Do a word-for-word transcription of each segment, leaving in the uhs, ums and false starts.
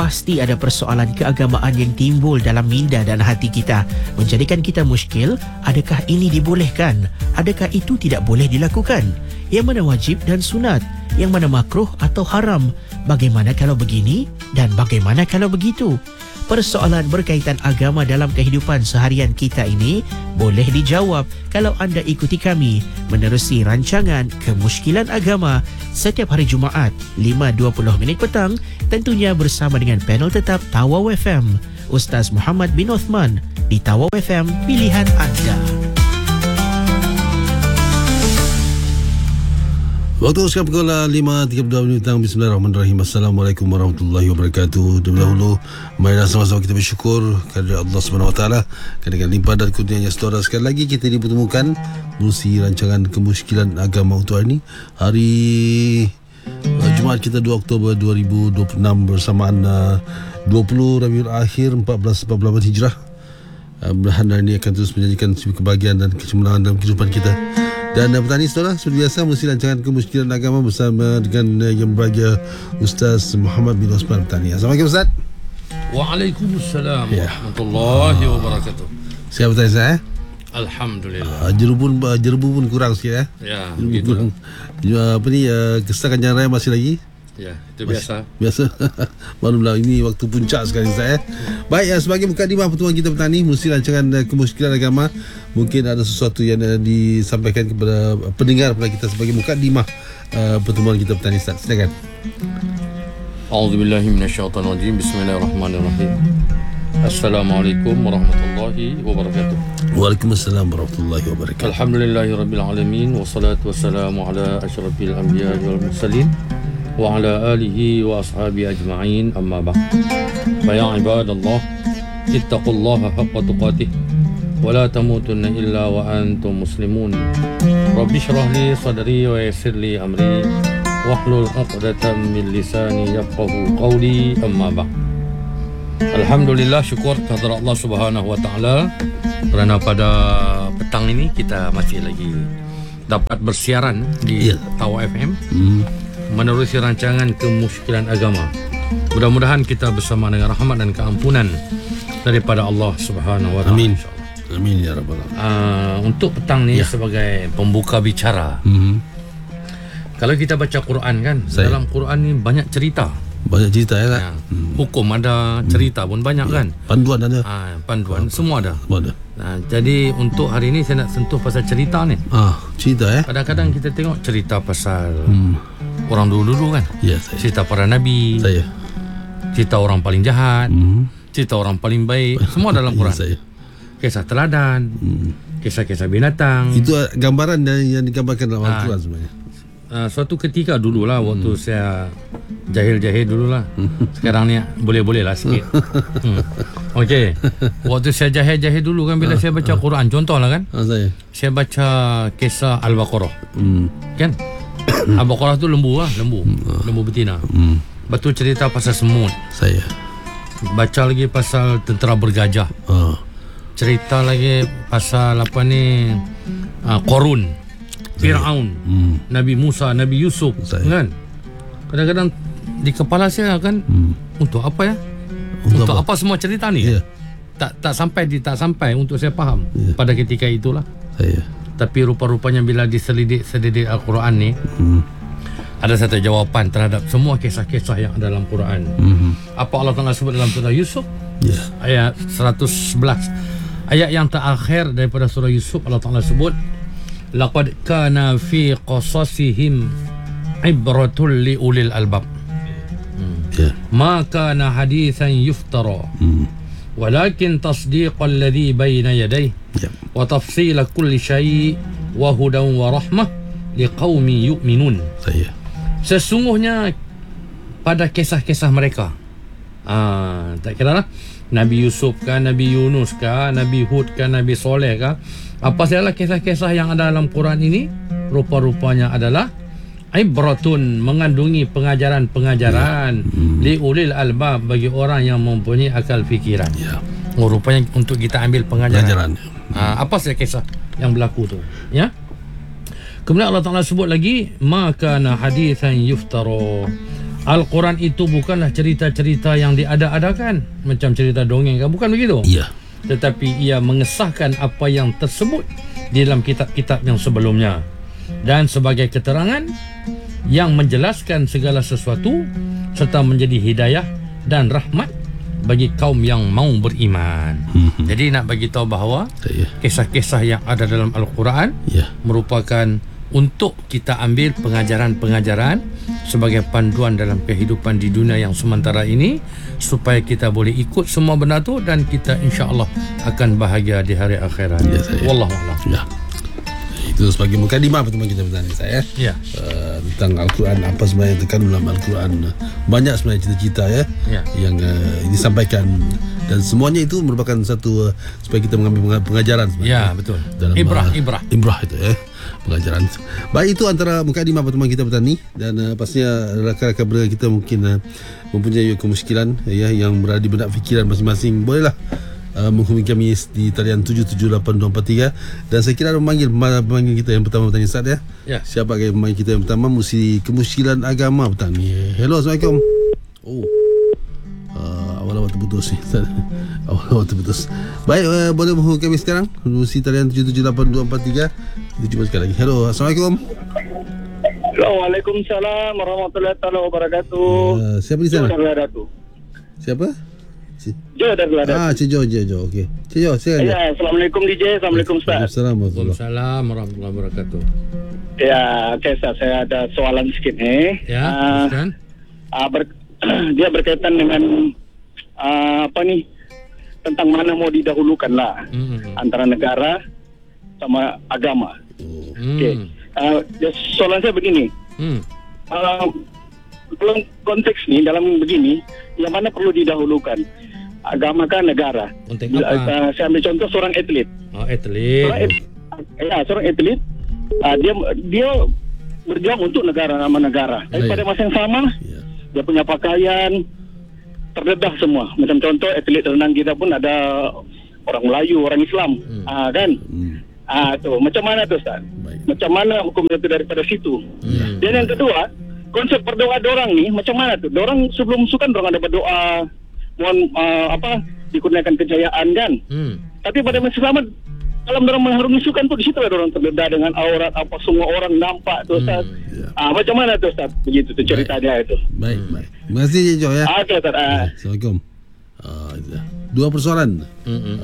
pasti ada persoalan keagamaan yang timbul dalam minda dan hati kita, menjadikan kita muskil. Adakah ini dibolehkan? Adakah itu tidak boleh dilakukan? Yang mana wajib dan sunat? Yang mana makruh atau haram? Bagaimana kalau begini? Dan bagaimana kalau begitu? Persoalan berkaitan agama dalam kehidupan seharian kita ini boleh dijawab kalau anda ikuti kami menerusi rancangan Kemusykilan Agama setiap hari Jumaat lima dua puluh minit petang, tentunya bersama dengan panel tetap Tawau F M, Ustaz Muhammad bin Uthman di Tawau F M, pilihan anda. Waktu sekarang pukul lima tiga puluh dua minit petang. Bismillahirrahmanirrahim. Assalamualaikum warahmatullahi wabarakatuh. Terlebih dahulu, marilah sama-sama kita bersyukur kepada Allah Subhanahu Wa Taala kerana dengan limpah dan kurnianya saudara. Sekali lagi kita dipertemukan menerusi rancangan Kemusykilan Agama untuk hari ini, hari uh, Jumaat kita dua Oktober dua ribu dua puluh enam bersamaan uh, dua puluh Rabiul Akhir empat belas empat puluh lapan Hijrah. Uh, Mudah-mudahan hari ini akan terus menjanjikan kebahagiaan dan kecemerlangan dalam kehidupan kita. Dan uh, petani saudara, seperti biasa mesti rancangan Kemusykilan Agama bersama dengan uh, yang berbahagia Ustaz Muhammad bin Uthman Petani. Assalamualaikum Ustaz. Waalaikumsalam ya. warahmatullahi wabarakatuh. Siap Petani saya? Alhamdulillah. Uh, jeru pun uh, jeru pun kurang sikit ya. Ya, Jerubu begitu. kurang. Uh, apa ni uh, kestakan jalan raya masih lagi? Ya, itu biasa. Biasa. Barulah ini waktu puncak sekali Ustaz ya. Baik, ya, sebagai mukadimah pertemuan kita petani, mesti rancangan uh, Kemusykilan Agama, mungkin ada sesuatu yang uh, disampaikan kepada uh, pendengar pada kita sebagai mukadimah uh, pertemuan kita petani Ustaz. Silakan. A'udzubillahi minasyaitonirrajim. Bismillahirrahmanirrahim. Assalamualaikum warahmatullahi wabarakatuh. Waalaikumsalam warahmatullahi wabarakatuh. Alhamdulillahirabbil alamin, wassalatu wassalamu ala asyrafil anbiya'i wal mursalin wa ala alihi wa ashabi ajma'in, amma ba'd. Fa ya ibadallah, ittaqullaha haqqa tuqatih wa la tamutunna illa wa antum muslimun. Rabbi shrah li sadri wa yassir li amri wahlul 'uqdatam min lisani yafqahu qawli, amma ba'd. Alhamdulillah, syukur kepada Allah Subhanahu Wa Taala kerana pada petang ini kita masih lagi dapat bersiaran di yeah. Tawau F M hmm. menerusi rancangan Kemusykilan Agama. Mudah-mudahan kita bersama dengan rahmat dan keampunan daripada Allah Subhanahu Wa Taala. Amin. Amin ya rabbal alamin. Uh, untuk petang ni yeah. sebagai pembuka bicara. Hmm. Kalau kita baca Quran kan, Saya. dalam Quran ni banyak cerita. Banyak cerita ya kan? Ya. Hmm. Hukum ada, cerita pun banyak ya. kan? Panduan ada. Ha, panduan, Apa? semua ada. Semua ada. Ha, jadi untuk hari ini saya nak sentuh pasal cerita ni. Ah, cerita ya. Kadang-kadang kita tengok cerita pasal hmm. orang dulu-dulu kan? Ya, saya. Cerita para nabi. Saya. Cerita orang paling jahat. Hmm. Cerita orang paling baik. Semua dalam Quran. Ya, saya. Kisah teladan. Hmm. Kisah-kisah binatang. Itu gambaran yang digambarkan dalam ha. Al-Quran sebenarnya. Uh, suatu ketika dululah waktu hmm. saya jahil-jahil dululah. Sekarang ni boleh-boleh lah sikit. hmm. Okey. Waktu saya jahil-jahil dulu kan, bila saya baca Quran, contohlah kan, ah, saya. saya baca kisah Al-Baqarah. Hmm. Kan? Al-Baqarah tu lembu lah, lembu. Hmm. Lembu betina. Hmm. Lepas tu cerita pasal semut. Saya. Baca lagi pasal tentera bergajah. Ah. Cerita lagi pasal apa ni, uh, Qarun. Fir'aun, hmm. Nabi Musa, Nabi Yusuf. Saya. Kan? Kadang-kadang di kepala saya kan, hmm. untuk apa ya? Untuk, untuk apa? apa semua cerita ni? Yeah. Tak tak sampai di tak sampai untuk saya faham yeah. pada ketika itulah. Saya. Tapi rupa-rupanya bila diselidik-selidik Al-Quran ni, hmm. ada satu jawapan terhadap semua kisah-kisah yang ada dalam Quran. Hmm. Apa Allah Taala sebut dalam surah Yusuf? Yeah. Ayat seratus sebelas. Ayat yang terakhir daripada surah Yusuf, Allah Taala sebut, laqad kana fi qasasihim ibratun li ulil albab. Yeah. Ma kana hadithan yuftara. Mm. Walakin tasdiq alladhi bayna yadayhi yeah. wa tafsil kulli syai' wa hudan wa rahmah liqaumin yu'minun. Saya. Sesungguhnya pada kisah-kisah mereka, ah, tak kira lah Nabi Yusuf kah, Nabi Yunus kah, Nabi Hud kah, Nabi Soleh kah, apa sajalah kisah-kisah yang ada dalam Quran ini, rupa-rupanya adalah ibratun, mengandungi pengajaran-pengajaran ya. li ulil albab, bagi orang yang mempunyai akal fikiran. Ya. Oh, rupanya untuk kita ambil pengajaran. pengajaran. Ha, apa saja kisah yang berlaku tu? Ya. Kemudian Allah Taala sebut lagi, ma kana hadithan yuftara. Al-Quran itu bukanlah cerita-cerita yang diada-adakan macam cerita dongeng kan, bukan begitu. Ya. Tetapi ia mengesahkan apa yang tersebut di dalam kitab-kitab yang sebelumnya dan sebagai keterangan yang menjelaskan segala sesuatu serta menjadi hidayah dan rahmat bagi kaum yang mau beriman. Hmm. Jadi nak bagi tahu bahawa ya. kisah-kisah yang ada dalam Al-Quran ya. merupakan untuk kita ambil pengajaran-pengajaran sebagai panduan dalam kehidupan di dunia yang sementara ini, supaya kita boleh ikut semua benda tu dan kita insya-Allah akan bahagia di hari akhirat. Ya, wallahu a'lam. Ya. Itu sebagai mukadimah pertemuan kita bertanya saya. Ya. Uh, tentang Al-Quran, apa sebenarnya yang terkandung dalam Al-Quran. Banyak sebenarnya cita-cita ya, ya. yang uh, disampaikan, dan semuanya itu merupakan satu uh, supaya kita mengambil pengajaran sebenarnya. Ya, betul. Dalam, ibrah, uh, ibrah. Ibrah itu ya. Pengajaran. Baik, itu antara mukadimah pertemuan kita petani, dan uh, pastinya rakan-rakan berada kita mungkin uh, mempunyai kemusykilan ya, yang berada di benak fikiran masing-masing, bolehlah uh, menghubungi kami di talian tujuh tujuh lapan dua empat tiga, dan saya kira memanggil pemanggil kita yang pertama petani Ustaz ya. Ya. Siapa yang pemanggil kita yang pertama, mesti kemusykilan agama petani. Hello, Assalamualaikum. Oh. Uh, awal-awal terputus ni. Awal-awal terputus. Baik, uh, boleh menghubungi kami sekarang mesti talian tujuh tujuh lapan dua empat tiga. Kita cuba sekali lagi. Hello, Assalamualaikum. Waalaikumsalam warahmatullahi wabarakatuh. Uh, siapa di sana? Jo dari Ladatu. Siapa? Jo dari Ladatu. Ah, Cik Jo, Cik Jo. Okey. Cik Jo, silakan. Ya, Assalamualaikum D J. Assalamualaikum Ustaz. Waalaikumsalam warahmatullahi wabarakatuh. Ya, okay, Ustaz, saya ada soalan sikit ni. Ya, silakan. Uh, uh, ber, dia berkaitan dengan uh, apa ni? Tentang mana mau didahulukan lah. Mm-hmm. Antara negara sama agama. Mm. Okey. Uh, soalan saya begini. Mm. Uh, dalam konteks ni, dalam begini, yang mana perlu didahulukan? Agama kan negara? Konteks apa? Uh, saya ambil contoh seorang atlet. Oh, atlet. Seorang atlet. Ya, seorang atlet. Uh, dia dia berjuang untuk negara, nama negara. Tapi pada masa yang sama, yeah. dia punya pakaian terdedah semua. Macam contoh atlet renang kita pun ada orang Melayu, orang Islam. Hmm. Uh, kan? Hmm. Ah, tu macam mana tu Ustaz? Baik. Macam mana hukum itu daripada situ? Hmm. Dan yang kedua, konsep berdoa dorang ni macam mana tu? Dorang sebelum sukan dorang ada berdoa mohon uh, apa dikurniakan kejayaan kan? Hmm. Tapi pada masa sama dalam dorang mengharungi sukan tu, di situ lah dorang terdedah dengan aurat apa semua orang nampak tu Ustaz. Hmm. Yeah. Ah, macam mana tu Ustaz? Begitu tu ceritanya itu. Baik, baik. Terima kasih Cik Jo ya. Ah, okay, Ustaz. Ah. Assalamualaikum. Ah, dua persoalan. Hmm.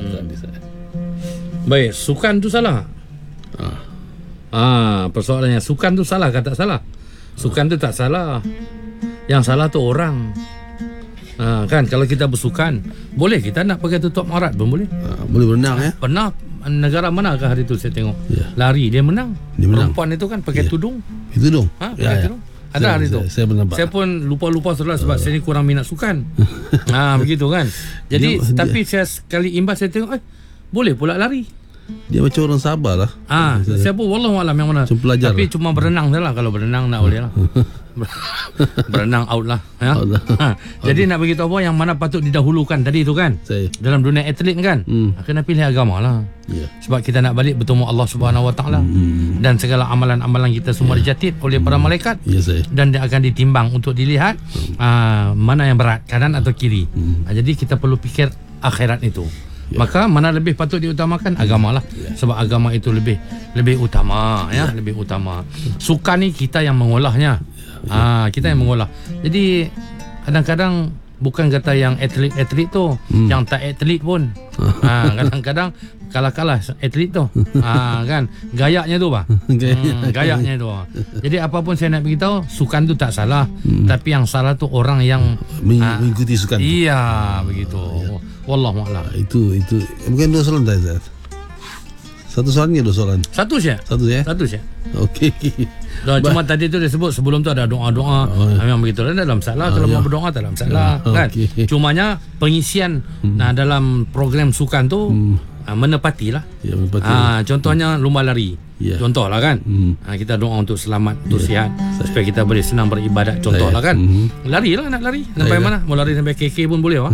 Baik, sukan tu salah. Ah. ah, persoalannya sukan tu salah ke tak salah? Sukan tu tak salah. Yang salah tu orang. Ah, kan kalau kita bersukan, boleh kita nak pakai tutup aurat pun boleh. Ah, boleh berenang ya. Pernah negara mana ke hari tu saya tengok. Yeah. Lari dia menang. Dia menang. Perempuan itu kan pakai yeah. tudung. Itu tudung. Ha, pakai ya, tudung. Ya. Ada saya, hari tu. Saya, saya, saya pun lupa-lupa saudara sebab uh. saya ni kurang minat sukan. Ah, begitu kan. Jadi dia, tapi dia, saya sekali imbas saya tengok eh boleh pula lari. Dia macam orang sabar lah. Ah, saya pun wallahualam yang mana. Tapi lah. Cuma berenang saja lah. Kalau berenang nak boleh lah. Berenang out lah ya? Out lah. Ha. Jadi out. Nak beritahu apa yang mana patut didahulukan tadi tu kan, saya. Dalam dunia atlet kan, hmm. kena pilih agama lah yeah. Sebab kita nak balik bertemu Allah Subhanahu Wa Taala hmm. dan segala amalan-amalan kita semua yeah. dicatat oleh para malaikat yeah, dan dia akan ditimbang untuk dilihat hmm. uh, mana yang berat, kanan atau kiri. hmm. uh, Jadi kita perlu fikir akhirat itu. Yeah. Maka mana lebih patut diutamakan? Agama lah yeah. Sebab agama itu lebih lebih utama ya, yeah. lebih utama. Sukan ni kita yang mengolahnya yeah. ah, Kita yang mengolah. Jadi kadang-kadang bukan kata yang atlet-atlet tu hmm. yang tak atlet pun ah, kadang-kadang kalah-kalah atlet tu ah, kan gayanya tu bah hmm, gayanya tu. Jadi apapun saya nak beritahu, sukan tu tak salah hmm. tapi yang salah tu orang yang Meng- ah, mengikuti sukan iya tu. Begitu ah, ya. Wallahualam. Itu itu mungkin dua soalan dah. Satu soalannya dua soalan. Satu saja. Satu ya. Satu saja. Okey. Dah, cuma tadi tu dia sebut sebelum tu ada doa-doa. Oh, ya. Memang begitu lah dalam salah. Oh, kalau ya. mau berdoa dalam salah ya. kan. Okay. Cumanya pengisian hmm. nah dalam program sukan tu hmm. menepatilah. Ya, menepati. Ah, contohnya lomba lari. Ya. Contohlah kan. Hmm. Ah, kita doa untuk selamat, untuk ya. sihat supaya kita boleh senang beribadat. Contohlah kan. Hmm. Larilah nak lari. Sampai mana? Mau lari sampai K K pun boleh wah.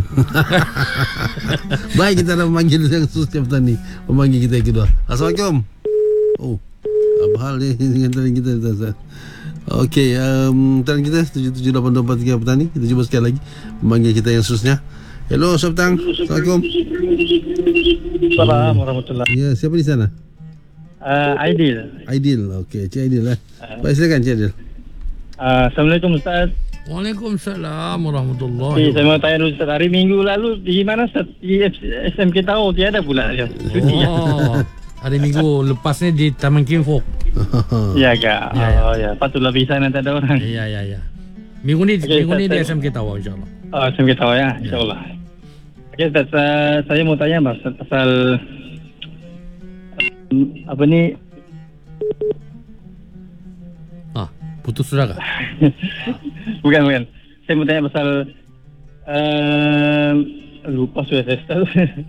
Baik, kita dah memanggil yang setiap tadi. Memanggil kita yang kedua. Assalamualaikum. Oh. Apa hal ni dengan tadi kita Ustaz? Okey, um, talian kita tujuh tujuh lapan dua empat tiga petani. Kita cuba sekali lagi memanggil kita yang seterusnya. Hello, selamat petang. Assalamualaikum. Assalamualaikum warahmatullahi. Ya, siapa di sana? Uh, Aidil. Aidil. Okey, Cik Aidil lah. Baik, silakan Cik Aidil. Uh, Assalamualaikum Ustaz. Waalaikumsalam warahmatullahi Okay, saya mau tanya dulu Ustaz. Hari Minggu lalu di mana Ustaz? Di S M K Tau tiada pula dia. Cuti ya. Oh, hari Minggu lepas ni di Taman Kinfo. Ya kak. Ya, ya. Oh ya, patutlah bisa nanti ada orang. Ya ya ya. Minggu ni Okay, minggu ni Ustaz, di saya- S M K Tawau insya-Allah. Oh, S M K Tau ya, insyaAllah. Okey Ustaz, uh, saya mau tanya pasal, pasal um, apa ni? Ah, putus sudah kah? bukan bukan. Saya mau tanya pasal uh, lupa sudah saya Ustaz.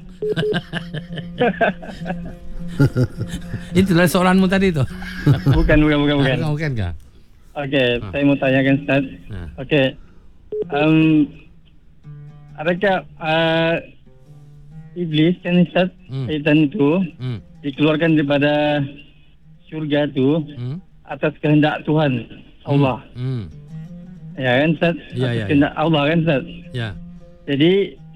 Itulah soalanmu tadi tu. bukan bukan bukan bukan. Ah, bukan kah? Okey, saya mau tanyakan Ustaz. Ah. Okey. Um, adakah uh, iblis kan Ustaz, Hmm. syaitan itu Hmm. dikeluarkan daripada syurga tu Hmm. atas kehendak Tuhan Allah. Hmm. Ya kan Ustaz? Ya, atas ya, kehendak Allah kan Ustaz? Ya. Jadi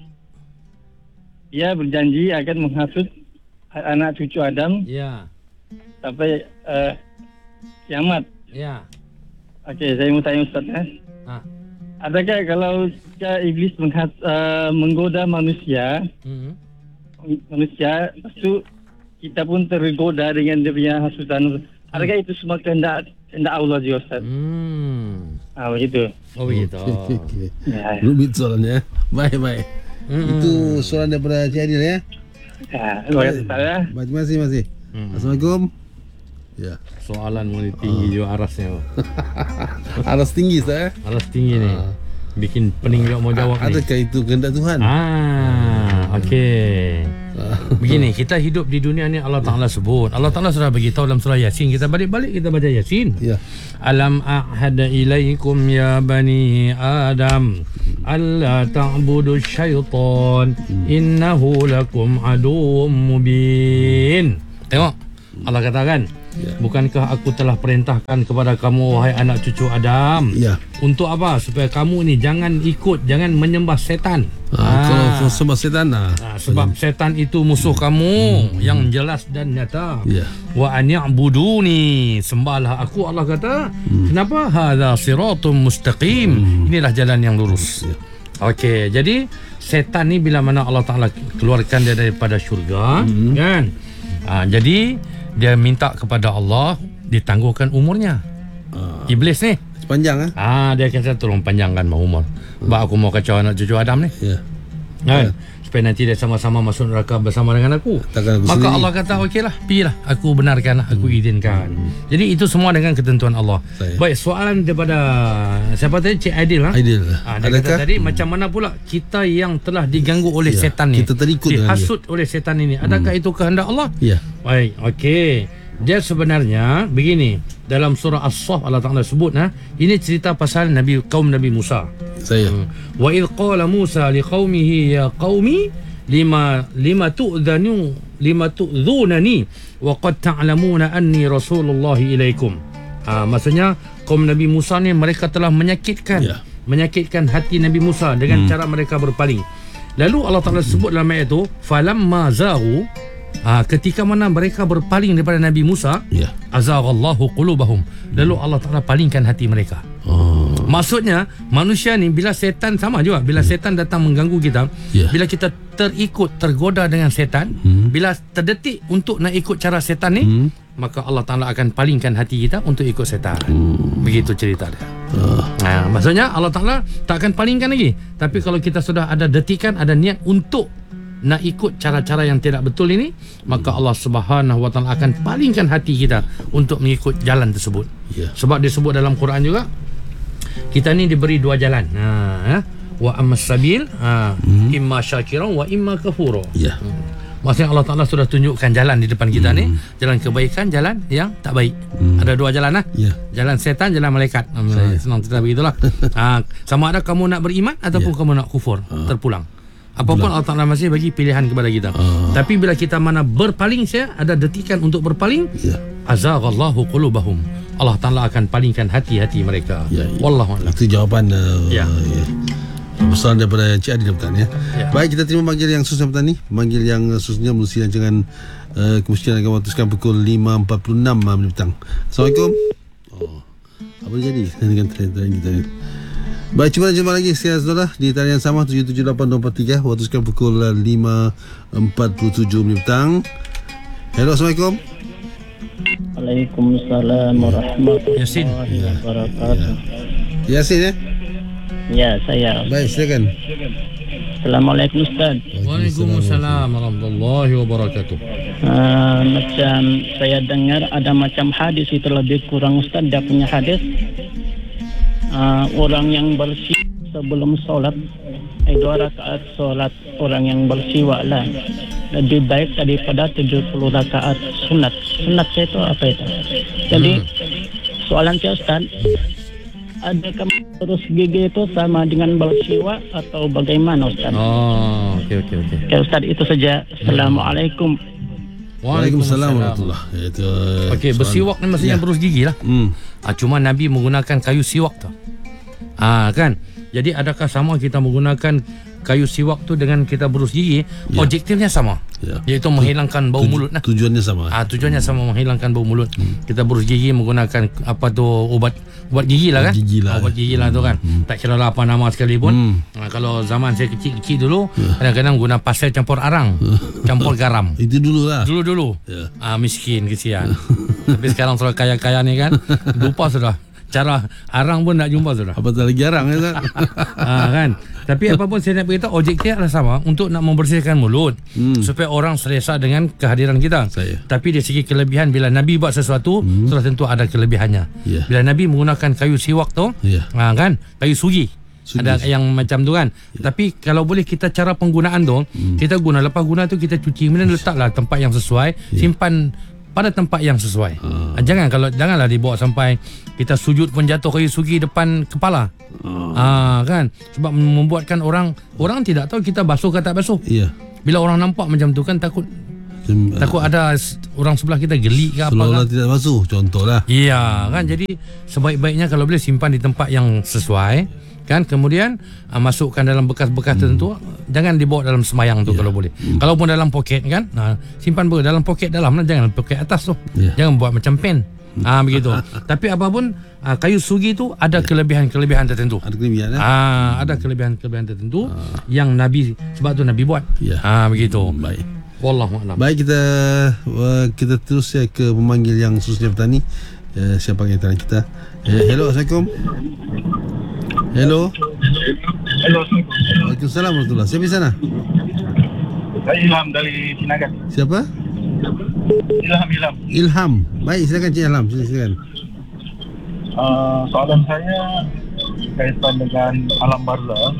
dia berjanji akan menghasut anak cucu Adam Ya. sampai uh, kiamat. Ya. Okey, saya mau tanya Ustaz ya. Ah. Adakah kalau jika iblis menghas, uh, menggoda manusia, Hmm. manusia, lepas tu kita pun tergoda dengan dia punya hasutan. Adakah itu semua kehendak kehendak Allah juga Ustaz? Hmm. Ah begitu. Oh begitu. Okey, okey. Ya. Rumit soalannya. Baik, baik. Hmm. Itu soalan daripada Cik Aidil ya. Ya, terima kasih Ustaz ya. Baik, terima kasih, terima kasih. Hmm. Assalamualaikum. Ya. Soalan mulai tinggi juga arasnya. Aras tinggi saya. Aras tinggi ni. Bikin pening juga mau jawab ni. Adakah itu kehendak Tuhan? Ah, okey. Begini, kita hidup di dunia ni Allah Ta'ala sebut. Allah Ta'ala sudah bagi tahu dalam surah Yasin. Kita balik-balik kita baca Yasin. Ya. Alam a'hada ilaikum ya bani Adam alla ta'budu syaitan innahu lakum aduwwum mubin. Tengok, Allah katakan, Ya. bukankah aku telah perintahkan kepada kamu wahai anak cucu Adam? Ya. Untuk apa? Supaya kamu ni jangan ikut, jangan menyembah setan. Ah, kalau kau sembah setan ah. Ah, sebab setan itu musuh kamu yang jelas dan nyata. Ya. Wa an ya'buduni, sembahlah aku. Allah kata, kenapa? Hadza siratum mustaqim. Inilah jalan yang lurus. Okey, jadi setan ni bila mana Allah Taala keluarkan dia daripada syurga, kan? Ah, jadi dia minta kepada Allah ditangguhkan umurnya. Iblis ni. Sepanjang ah. Ah, dia kata tolong panjangkan umur. Sebab aku mau kacau anak cucu Adam ni. Ya. Kan? Supaya nanti dia sama-sama masuk neraka bersama dengan aku. Takkan aku Maka sendiri. Allah kata okeylah, pergilah. Aku benarkan, aku izinkan. Jadi itu semua dengan ketentuan Allah. Saya. Baik, soalan daripada siapa tadi? Cik Aidil ha? Aidil. Ah, dia kata tadi macam mana pula kita yang telah diganggu oleh Ya, setan ni, kita terikut dengan dihasut oleh setan ini. Adakah itu kehendak Allah? Ya. Baik, okey. Dia sebenarnya begini, dalam surah As-Saff Allah Taala sebut ha, ini cerita pasal Nabi kaum Nabi Musa. Saya. Wa idh qala Musa liqaumihi ya qaumi lima lima tu'dhanu lima tu'dhunani wa qad ta'lamuna anni rasulullah ilaikum. Ha, maksudnya kaum Nabi Musa ni mereka telah menyakitkan Ya. menyakitkan hati Nabi Musa dengan cara mereka berpaling. Lalu Allah Taala sebut dalam ayat itu falamma zaghu, ha, ketika mana mereka berpaling daripada Nabi Musa, Ya. azaghallahu qulubahum, lalu Allah Taala palingkan hati mereka. Oh. Maksudnya manusia ni bila setan sama juga, bila setan datang mengganggu kita, Ya. bila kita terikut tergoda dengan setan, Hmm. bila terdetik untuk nak ikut cara setan ni, Hmm. maka Allah Taala akan palingkan hati kita untuk ikut setan. Hmm. Begitu cerita dia. Ah. Nah, maksudnya Allah Taala tak akan palingkan lagi. Tapi kalau kita sudah ada detikan, ada niat untuk nak ikut cara-cara yang tidak betul ini, maka Allah Subhanahu Wa Taala akan palingkan hati kita untuk mengikut jalan tersebut. Ya. Sebab disebut dalam Quran juga, kita ni diberi dua jalan. Ha, ya. Wa ammas sabil, ha, hmm. imma syakiran wa imma kafura. Ya. Maksudnya Allah Taala sudah tunjukkan jalan di depan kita Hmm. ni, jalan kebaikan, jalan yang tak baik. Hmm. Ada dua jalan lah. Ya. Jalan setan, jalan malaikat. Hmm, senang cerita begitulah. ha, sama ada kamu nak beriman ataupun Ya. kamu nak kufur, terpulang. Apapun Allah Taala masih bagi pilihan kepada kita. Ah. Tapi bila kita mana berpaling, saya ada detikan untuk berpaling, Ya. azaghallahu qulubahum. Allah Taala akan palingkan hati-hati mereka. Ya, ya. Wallahu a'lam. Itu jawapan uh, Ya. ya. Pesan daripada Cik Adi Petang ya. Ya. Baik, kita terima panggil yang susnya petang ni. Panggil yang susnya mesti jangan uh, kemungkinan akan waktu sekarang pukul lima empat puluh enam minit petang. Assalamualaikum. Oh. Apa jadi dengan talian kita ni? Baik, cuba jumpa lagi sekali saudara di talian yang sama tujuh tujuh lapan dua empat tiga waktu sekarang pukul lima empat puluh tujuh minit petang. Hello, Assalamualaikum. Waalaikumsalam warahmatullahi Yasin. wabarakatuh. Yasin ya? Ya, saya. Baik, silakan. Assalamualaikum Ustaz. Waalaikumsalam warahmatullahi wabarakatuh. Uh, macam saya dengar ada macam hadis itu lebih kurang Ustaz, dia punya hadis. Uh, orang yang bersih sebelum solat, eh, dua rakaat solat orang yang bersiwak lah lebih baik daripada tujuh puluh rakaat sunat. Sunat itu apa itu? Jadi hmm. soalan saya Ustaz, adakah terus gigi itu sama dengan bersiwak atau bagaimana Ustaz? Oh, okey okey okey. Ya Ustaz, itu saja. Assalamualaikum. Waalaikumsalam warahmatullahi wabarakatuh. Okey, bersiwak ni maksudnya Ya. berus gigi lah. Hmm. Ah, cuma Nabi menggunakan kayu siwak tu. Ah, kan? Jadi adakah sama kita menggunakan kayu siwak tu dengan kita berus gigi? Ya. Objektifnya sama. Ya. Iaitu menghilangkan bau Tuju- mulut lah. Tujuannya sama. Ah, tujuannya sama, menghilangkan bau mulut. Hmm. Kita berus gigi menggunakan apa tu, ubat ubat gigi lah kan? Gigi lah. Ah, ubat gigi lah tu kan. Hmm. Tak kira lah apa nama sekalipun. Hmm. Ah, kalau zaman saya kecil-kecil dulu, kadang-kadang guna pasir campur arang, campur garam. Itu dulu lah. Dulu-dulu. Ya. Ah, miskin, kesian. Tapi sekarang sudah kaya-kaya ni kan, lupa sudah. Cara arang pun nak jumpa sudah. Apa tak lagi jarang ya tak? Ah, kan. Tapi apa pun saya nak beritahu, objektif adalah sama, untuk nak membersihkan mulut, Hmm. supaya orang selesa dengan kehadiran kita. Saya. Tapi dari segi kelebihan, bila Nabi buat sesuatu, Hmm. sudah tentu ada kelebihannya. Ya. Bila Nabi menggunakan kayu siwak tu, Ya. ah, kan, kayu sugi. Sugi. Ada yang macam tu kan. Ya. Tapi kalau boleh kita cara penggunaan tu, hmm. kita guna, lepas guna tu kita cuci, kemudian letaklah tempat yang sesuai, Ya. simpan pada tempat yang sesuai. Ah. Ah, jangan kalau janganlah dibawa sampai kita sujud pun jatuh kayu sugi depan kepala. Ah. ah kan, sebab membuatkan orang orang tidak tahu kita basuh ke tak basuh. Iya. Bila orang nampak macam tu kan takut Sem- takut ada s- orang sebelah kita geli ke apa Seolah-olah kan. tidak basuh, contohlah. Iya kan, jadi sebaik-baiknya kalau boleh simpan di tempat yang sesuai kan, kemudian uh, masukkan dalam bekas-bekas hmm. tertentu, jangan dibawa dalam semayang tu ya. Kalau boleh. Hmm. Kalaupun dalam poket kan, uh, simpan ber- dalam poket dalam lah, jangan poket atas tu. Ya. Jangan buat macam pen. Ah begitu. Tapi apapun uh, kayu sugi tu ada ya. kelebihan-kelebihan tertentu. Ada kelebihan eh? Ah ada kelebihan-kelebihan tertentu ah. yang Nabi, sebab tu Nabi buat. Ya. Ah begitu. Baik. Wallahu a'lam. Baik, kita uh, kita terus ya ke pemanggil yang khususnya petani. Uh, siapa yang tanya kita? Uh, hello, Assalamualaikum. Hello. Hello, Waalaikumsalam warahmatullahi. Siapa di sana? saya Ilham dari Sinagan. Siapa? Ilham, Ilham. Ilham. Baik, silakan Cik Ilham. Silakan. Uh, soalan saya kaitan dengan alam barzah.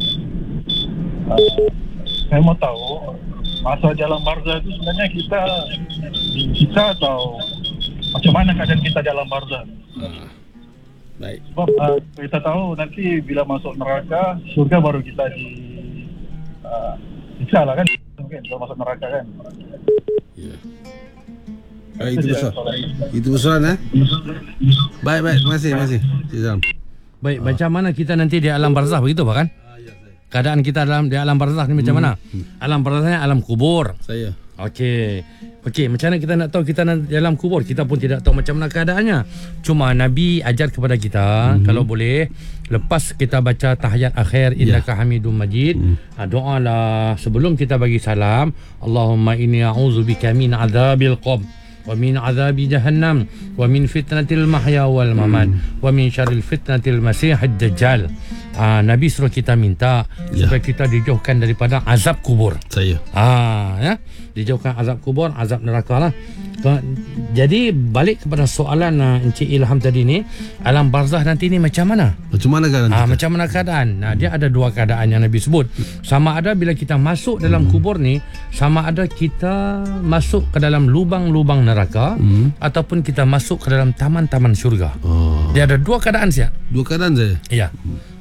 Uh, saya mau tahu masa di alam barzah itu sebenarnya kita kita atau macam mana keadaan kita di alam barzah? Uh, baik. Sebab uh, kita tahu nanti bila masuk neraka, surga baru kita di uh, bisa lah kan? Mungkin kalau masuk neraka kan? Ya. Baik, itu persoalan. Itu persoalan eh? Baik, baik. Terima kasih, terima kasih. Cik Ilham. Baik, macam mana kita nanti di alam barzah, begitu Pak kan? Keadaan kita dalam di alam barzah ni macam mana? Alam barzahnya alam kubur. Saya. Okey. Okey, macam mana kita nak tahu kita nanti dalam kubur? Kita pun tidak tahu macam mana keadaannya. Cuma Nabi ajar kepada kita, mm-hmm. kalau boleh lepas kita baca tahiyat akhir innaka yeah. Hamidum Majid, mm. doalah sebelum kita bagi salam, Allahumma inni a'udzubika min adzabil qabr wa min azabi jahannam wa min fitnatil mahya wal mamat hmm. wa min syarril fitnatil masiihid dajjal. Ah, Nabi suruh kita minta ya. supaya kita dijauhkan daripada azab kubur. Saya. Ah, ya, dijauhkan azab kubur, azab neraka lah. Jadi balik kepada soalan uh, Encik Ilham tadi ni, alam barzah nanti ni macam mana? Macam mana keadaan? Ah, macam mana keadaan? Nah, dia ada dua keadaan yang Nabi sebut. Sama ada bila kita masuk dalam hmm. kubur ni, sama ada kita masuk ke dalam lubang-lubang neraka hmm. ataupun kita masuk ke dalam taman-taman syurga. Oh. Dia ada dua keadaan siap. Dua keadaan saya. Ya.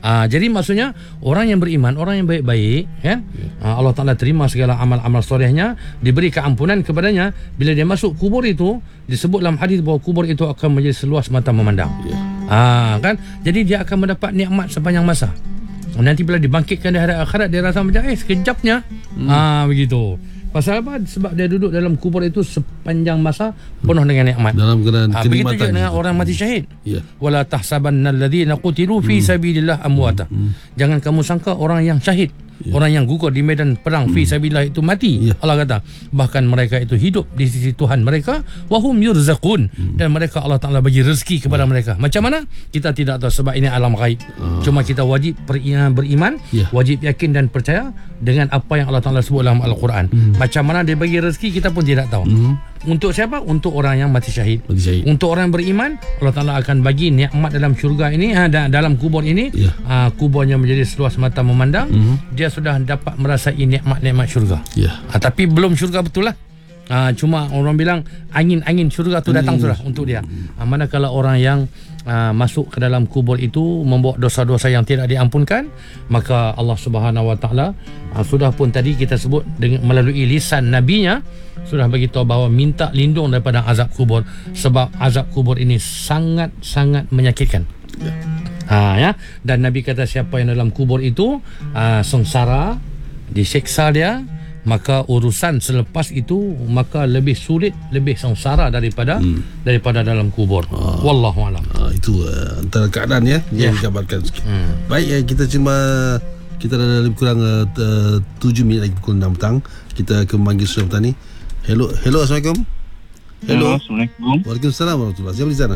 Ah, jadi maksudnya orang yang beriman, orang yang baik-baik, kan? Ah, Allah Taala terima segala amal-amal solehnya, diberi keampunan kepadanya. Bila dia masuk kubur itu, disebut dalam hadis bahawa kubur itu akan menjadi seluas mata memandang. Yeah. Ah, kan? Jadi dia akan mendapat nikmat sepanjang masa. Nanti bila dibangkitkan di hari akhirat, dia rasa macam eh sekejapnya. Hmm. Ah, begitu. Pasal apa? Sebab dia duduk dalam kubur itu sepanjang masa penuh dengan nikmat. Dalam keadaan ha, begitu juga dengan orang mati syahid. Ya. Wala tahsabanna alladhina qutilu fi sabilillah amwata. Hmm. Jangan kamu sangka orang yang syahid, ya. orang yang gugur di medan perang hmm. fi sabilillah itu mati. Ya. Allah kata, bahkan mereka itu hidup di sisi Tuhan mereka, wahum yurzaqun, hmm. dan mereka Allah Taala bagi rezeki kepada ya. mereka. Macam mana? Kita tidak tahu sebab ini alam ghaib. Ah. Cuma kita wajib beriman, ya. wajib yakin dan percaya dengan apa yang Allah Taala sebut dalam Al-Quran. Hmm. Macam mana dia bagi rezeki kita pun tidak tahu. Hmm. Untuk siapa? Untuk orang yang mati syahid. mati syahid. Untuk orang yang beriman, Allah Taala akan bagi nikmat dalam syurga ini, ha, dalam kubur ini. Yeah. Ha, kuburnya menjadi seluas mata memandang. Mm-hmm. Dia sudah dapat merasai nikmat-nikmat syurga. Yeah. Ha, tapi belum syurga betul lah. Ha, cuma orang bilang angin-angin syurga tu datang sudah untuk dia. Ha, manakala orang yang Uh, masuk ke dalam kubur itu membawa dosa-dosa yang tidak diampunkan, maka Allah Subhanahu Wa Taala uh, sudah pun tadi kita sebut dengan melalui lisan nabinya sudah bagi tahu bahawa minta lindung daripada azab kubur, sebab azab kubur ini sangat-sangat menyakitkan. Ya. Ha, ya, dan Nabi kata siapa yang dalam kubur itu uh, sengsara, diseksa dia, maka urusan selepas itu maka lebih sulit, lebih sengsara daripada hmm. daripada dalam kubur. Ah. Wallahu alam. Ah, itu uh, antara keadaan ya yang yeah. digambarkan sikit. Hmm. Baik, ya, kita cuma kita dah lebih kurang uh, tujuh minit lagi pukul enam petang. Kita akan memanggil Surah Petani. Hello, hello, Assalamualaikum. Hello, Assalamualaikum. Waalaikumsalam warahmatullahi. Siapa di sana?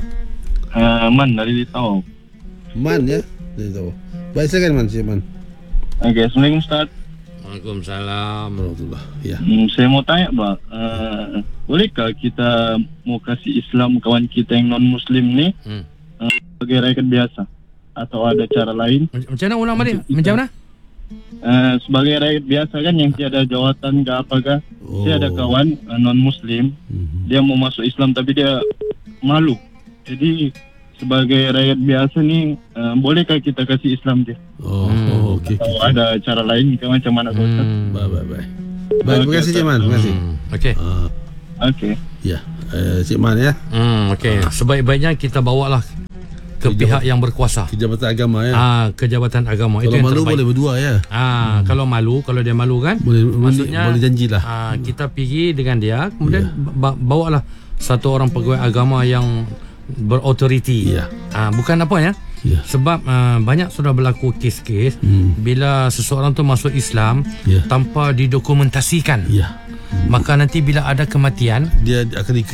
Uh, Man dari Litau. Man ya, dari Litau. Baik, silakan Man, siapa Man? Okey, Assalamualaikum Ustaz. Waalaikumsalam warahmatullahi. Ya. Hmm, saya mau tanya, Pak, uh, bolehkah kita mau kasih Islam kawan kita yang non Muslim ni hmm. uh, sebagai rakyat biasa, atau ada cara lain? Macam mana ulang balik? Macam mana? Uh, sebagai rakyat biasa kan yang tiada jawatan ke apa ke. Oh. Saya ada kawan uh, non Muslim, hmm. dia mau masuk Islam tapi dia malu. Jadi sebagai rakyat biasa ni uh, bolehkah kita kasih Islam dia? Oh, hmm. oh okey. Atau okay. ada cara lain ke macam mana tu? Hmm. Baik baik baik. Baik, terima kasih Cik Man, terima kasih. Hmm. Okey. Uh, okey. Ya, uh, Cik Man ya. Hmm, okey. Uh. Sebaik-baiknya kita bawalah ke Kejabat, pihak yang berkuasa. Ke jabatan agama ya. Ah, ke jabatan agama. Kalau itu malu boleh berdua ya. Ah, hmm. kalau malu, kalau dia malu kan, boleh, maksudnya boleh janjilah. Ah, kita pergi dengan dia, kemudian yeah. bawalah satu orang pegawai agama yang berautoriti. Ya. Ah, bukan apa ya? Ya. Sebab uh, banyak sudah berlaku kes-kes hmm. bila seseorang tu masuk Islam ya. tanpa didokumentasikan. Ya. Hmm. Maka nanti bila ada kematian, dia akan